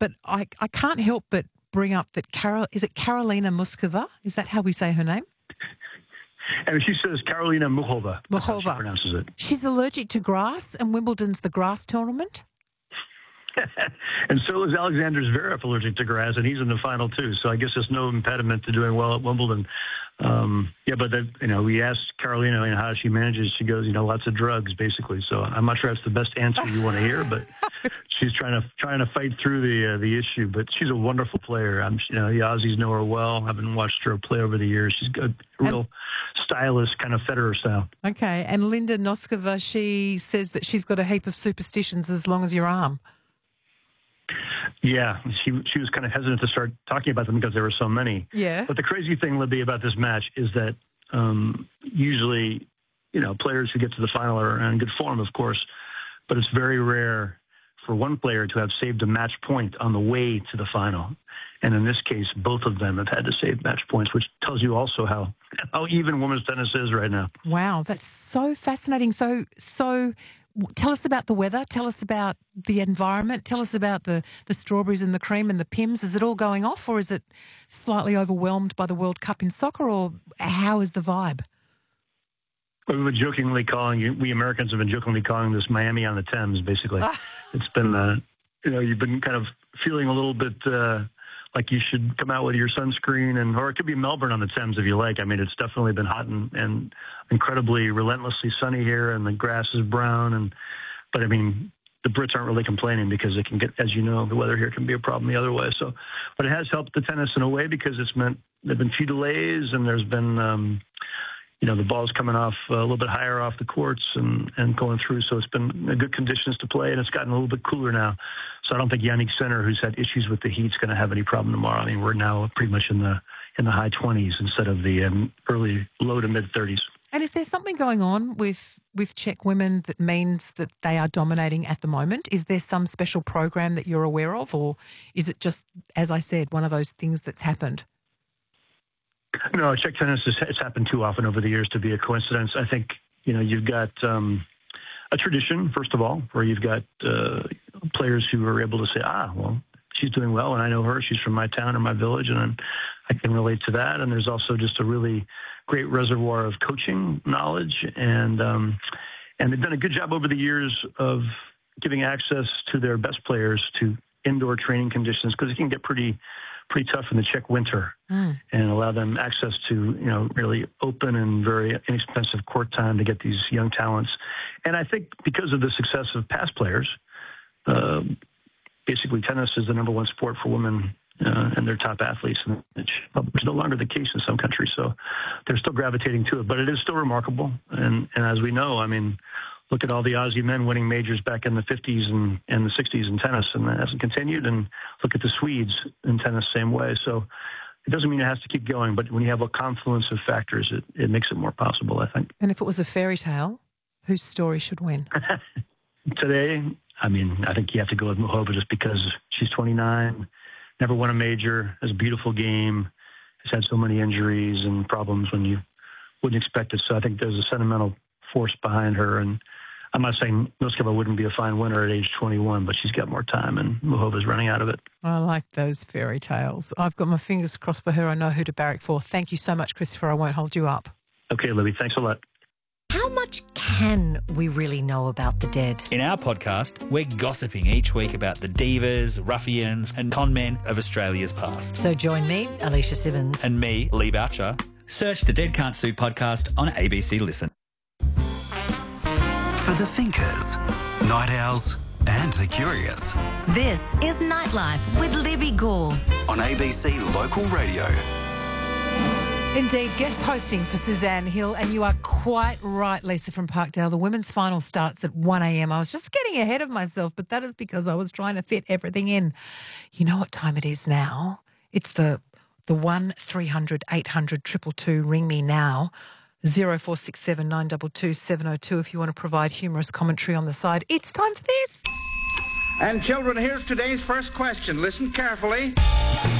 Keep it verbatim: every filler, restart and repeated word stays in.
but I, I can't help but bring up that Carol, is it Karolina Muskova? Is that how we say her name? And she says Karolina Muchova. That's how she Muchova. pronounces it. She's allergic to grass, and Wimbledon's the grass tournament. And so is Alexander Zverev allergic to grass, and he's in the final too. So I guess there's no impediment to doing well at Wimbledon. Um, yeah, but that, you know, we asked Karolina, you know, how she manages. She goes, you know, lots of drugs, basically. So I'm not sure that's the best answer you want to hear, but she's trying to trying to fight through the uh, the issue. But she's a wonderful player. I'm, you know, the Aussies know her well. I've been watched her play over the years. She's a real and, stylist, kind of Federer style. Okay, and Linda Noskova, she says that she's got a heap of superstitions as long as your arm. Yeah, she she was kind of hesitant to start talking about them because there were so many. Yeah. But the crazy thing, Libby, about this match is that um, usually, you know, players who get to the final are in good form, of course, but it's very rare for one player to have saved a match point on the way to the final. And in this case, both of them have had to save match points, which tells you also how, how even women's tennis is right now. Wow, that's so fascinating. So, so tell us about the weather. Tell us about the environment. Tell us about the, the strawberries and the cream and the Pims. Is it all going off, or is it slightly overwhelmed by the World Cup in soccer, or how is the vibe? We were jokingly calling, we Americans have been jokingly calling this Miami on the Thames, basically. It's been, uh, you know, you've been kind of feeling a little bit uh, like you should come out with your sunscreen, and or it could be Melbourne on the Thames if you like. I mean, it's definitely been hot and, and incredibly relentlessly sunny here, and the grass is brown. And But, I mean, the Brits aren't really complaining because it can get, as you know, the weather here can be a problem the other way. So, but it has helped the tennis in a way because it's meant there have been few delays, and there's been... Um, You know, the ball's coming off uh, a little bit higher off the courts and, and going through. So it's been good conditions to play, and it's gotten a little bit cooler now. So I don't think Yannick Sinner, who's had issues with the heat, is going to have any problem tomorrow. I mean, we're now pretty much in the in the high twenties instead of the um, early low to mid thirties. And is there something going on with, with Czech women that means that they are dominating at the moment? Is there some special program that you're aware of, or is it just, as I said, one of those things that's happened? No, Czech tennis has it's happened too often over the years to be a coincidence. I think, you know, you've got um, a tradition, first of all, where you've got uh, players who are able to say, ah, well, she's doing well, and I know her. She's from my town or my village, and I can relate to that. And there's also just a really great reservoir of coaching knowledge, and um, and they've done a good job over the years of giving access to their best players to indoor training conditions, because it can get pretty pretty tough in the Czech winter, mm. and allow them access to, you know, really open and very inexpensive court time to get these young talents. And I think because of the success of past players, uh, basically tennis is the number one sport for women uh, and their top athletes. And it's no longer the case in some countries, so they're still gravitating to it. But it is still remarkable. And, and as we know, I mean, look at all the Aussie men winning majors back in the fifties and, and the sixties in tennis, and that hasn't continued. And look at the Swedes in tennis, same way. So it doesn't mean it has to keep going, but when you have a confluence of factors, it, it makes it more possible, I think. And if it was a fairy tale, whose story should win? Today, I mean, I think you have to go with Muchova just because she's twenty-nine, never won a major, has a beautiful game, has had so many injuries and problems when you wouldn't expect it. So I think there's a sentimental force behind her, and I'm not saying Noskova wouldn't be a fine winner at age twenty-one, but she's got more time, and Muchova's running out of it. I like those fairy tales. I've got my fingers crossed for her. I know who to barrack for. Thank you so much, Christopher. I won't hold you up. Okay, Libby, thanks a lot. How much can we really know about the dead? In our podcast, we're gossiping each week about the divas, ruffians and con men of Australia's past. So join me, Alicia Simmons. And me, Lee Boucher. Search the Dead Can't Sue podcast on A B C Listen. For the thinkers, night owls and the curious. This is Nightlife with Libby Gore on A B C Local Radio. Indeed, guest hosting for Suzanne Hill, and you are quite right, Lisa from Parkdale. The women's final starts at one a.m. I was just getting ahead of myself, but that is because I was trying to fit everything in. You know what time it is now? It's the the one three hundred eight hundred two two two. Ring me now. zero four six seven nine two two seven zero two if you want to provide humorous commentary on the side. It's time for this. And children, here's today's first question. Listen carefully.